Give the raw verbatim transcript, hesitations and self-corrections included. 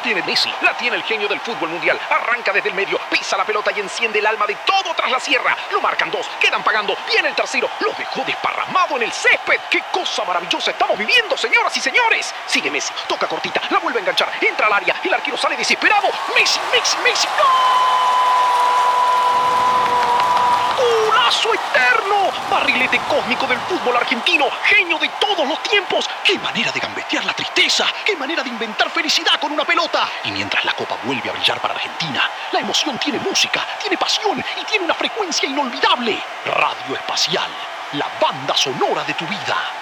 tiene Messi, la tiene el genio del fútbol mundial. Arranca desde el medio, pisa la pelota y enciende el alma de todo tras la sierra. Lo marcan dos, quedan pagando, viene el tercero. Lo dejó desparramado en el césped. ¡Qué cosa maravillosa estamos viviendo, señoras y señores! Sigue Messi, toca cortita, la vuelve a enganchar, entra al área, el arquero sale desesperado. ¡Messi, Messi, Messi! ¡No! ¡Golazo eterno! Barrilete cósmico del fútbol argentino, genio de todos los tiempos. ¡Qué manera de gambetear la tristeza! ¡Qué manera de inventar felicidad con una pelota! Y mientras la copa vuelve a brillar para Argentina, la emoción tiene música, tiene pasión y tiene una frecuencia inolvidable. Radio Espacial, la banda sonora de tu vida.